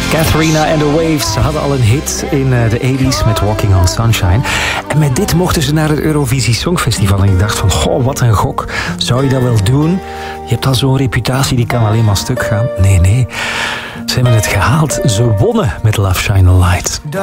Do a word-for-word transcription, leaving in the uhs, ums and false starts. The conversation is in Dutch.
Katharina and the Waves hadden al een hit in de tachtiger met Walking on Sunshine. En met dit mochten ze naar het Eurovisie Songfestival. En ik dacht van, goh, wat een gok. Zou je dat wel doen? Je hebt al zo'n reputatie, die kan alleen maar stuk gaan. Nee, nee. Ze hebben het gehaald. Ze wonnen met Love Shine a Light.